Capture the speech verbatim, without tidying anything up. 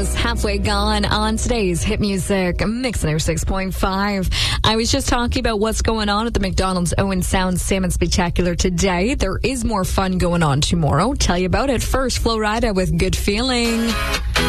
Halfway gone on today's Hit Music Mix oh six point five. I was just talking about what's going on at the McDonald's Owen Sound Salmon Spectacular today. There is more fun going on tomorrow. Tell you about it first. Flo Rida with Good Feeling.